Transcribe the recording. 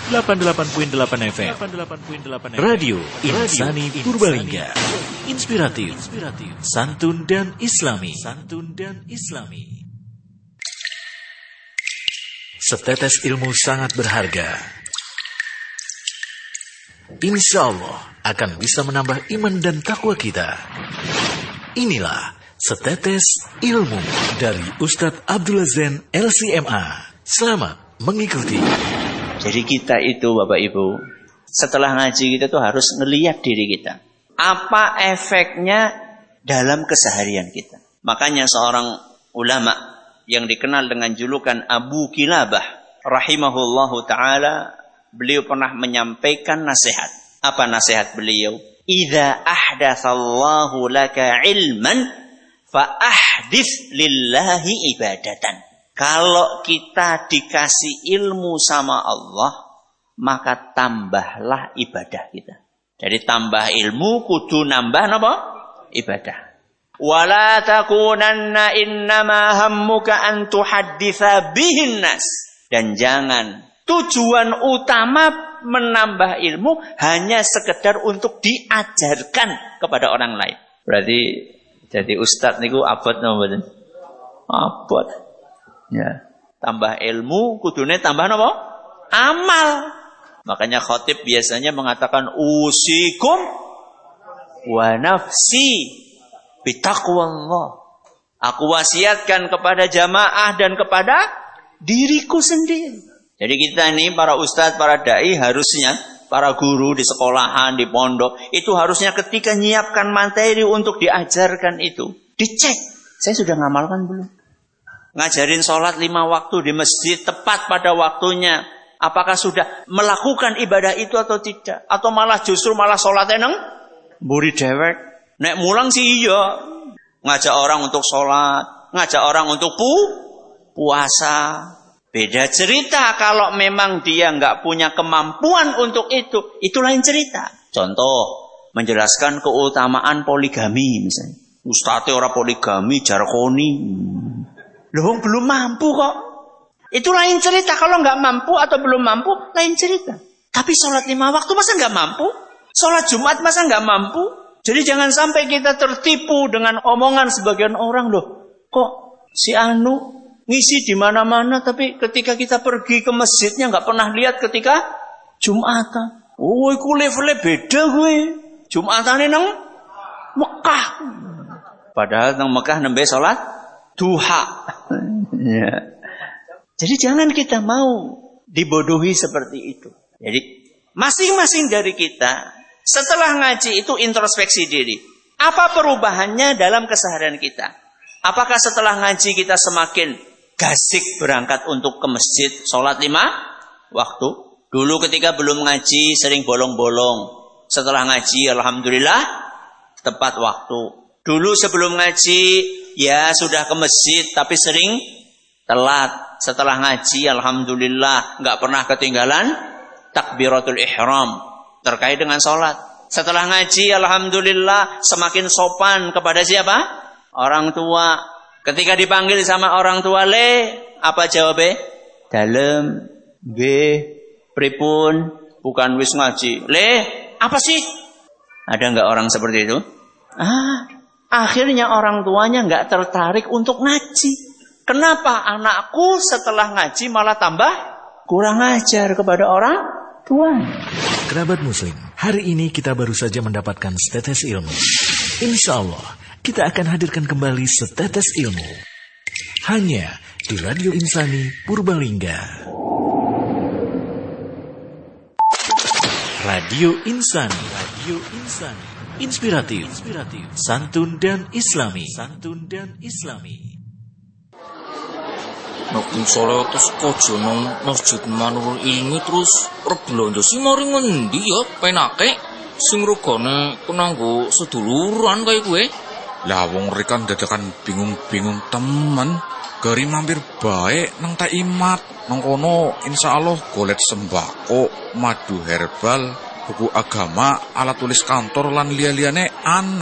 88.8 FM. Radio Insani Purbalingga. Inspiratif, santun dan islami. Setetes ilmu sangat berharga. Insya Allah akan bisa menambah iman dan takwa kita. Inilah Setetes Ilmu dari Ustadz Abdullah Zen LCMA. Selamat mengikuti. Jadi kita itu Bapak Ibu, setelah ngaji kita tuh harus ngelihat diri kita. Apa efeknya dalam keseharian kita. Makanya seorang ulama yang dikenal dengan julukan Abu Kilabah rahimahullahu ta'ala, beliau pernah menyampaikan nasihat. Apa nasihat beliau? Idza ahdatsallahu laka ilman fa ahdits lillahi ibadatan. Kalau kita dikasih ilmu sama Allah, maka tambahlah ibadah kita. Jadi tambah ilmu kudu nambah apa? Ibadah. Wala takunanna innama hammuka an tuhadditsa bihin nas. Dan jangan tujuan utama menambah ilmu hanya sekedar untuk diajarkan kepada orang lain. Berarti jadi ustaz niku abot napa mboten? Abot. Ya, tambah ilmu kudune tambah apa? Amal. Makanya khatib biasanya mengatakan usikum wa nafsi bitaqwallah. Aku wasiatkan kepada jamaah dan kepada diriku sendiri. Jadi kita ini para ustadz, para dai harusnya, para guru di sekolahan, di pondok, itu harusnya ketika nyiapkan materi untuk diajarkan itu, dicek. Saya sudah ngamalkan belum? Ngajarin sholat 5 waktu di masjid tepat pada waktunya. Apakah sudah melakukan ibadah itu atau tidak? Atau malah justru sholatnya neng buri dewek. Nek mulang sih iya. Ngajak orang untuk sholat, ngajak orang untuk puasa. Beda cerita kalau memang dia nggak punya kemampuan untuk itu lain cerita. Contoh, menjelaskan keutamaan poligami misalnya. Ustadz orang poligami, jarkoni. Loh, belum mampu kok. Itu lain cerita. Kalau nggak mampu atau belum mampu, lain cerita. Tapi sholat 5 waktu masa nggak mampu? Sholat Jumat masa nggak mampu? Jadi jangan sampai kita tertipu dengan omongan sebagian orang. Loh, kok si Anu ngisi di mana-mana, tapi ketika kita pergi ke masjidnya nggak pernah lihat ketika Jumatan. Oh, iku levelnya beda gue. Jumatane nang Mekah. Padahal nang Mekah nembe sholat duha. Ya. Jadi jangan kita mau dibodohi seperti itu. Jadi masing-masing dari kita setelah ngaji itu introspeksi diri. Apa perubahannya dalam keseharian kita? Apakah setelah ngaji kita semakin gasik berangkat untuk ke masjid, sholat 5 waktu? Dulu ketika belum ngaji sering bolong-bolong. Setelah ngaji alhamdulillah tepat waktu. Dulu sebelum ngaji ya sudah ke masjid tapi sering telat. Setelah ngaji alhamdulillah nggak pernah ketinggalan takbiratul ihram terkait dengan sholat. Setelah ngaji alhamdulillah semakin sopan kepada siapa? Orang tua. Ketika dipanggil sama orang tua, le, apa jawabnya? Dalem, b, pripun, bukan wis ngaji. Le, apa sih? Ada nggak orang seperti itu? Akhirnya orang tuanya nggak tertarik untuk ngaji. Kenapa anakku setelah ngaji malah tambah kurang ajar kepada orang tua? Kerabat Muslim, hari ini kita baru saja mendapatkan setetes ilmu. Insya Allah, kita akan hadirkan kembali setetes ilmu. Hanya di Radio Insani Purbalingga. Radio Insani. Inspiratif, santun dan islami. Nek sore terus kojo nang Masjid Manurul Ilmi terus rebelanja sing mari ngendi ya penake sing regane kenanggo seduluran kaya kowe. Lah wong rekan dadakan bingung-bingung temen. Gari mampir bae nang Taimat. Nang kono insyaallah golek sembako, madu herbal, buku agama, alat tulis kantor lan liya-liyane ana.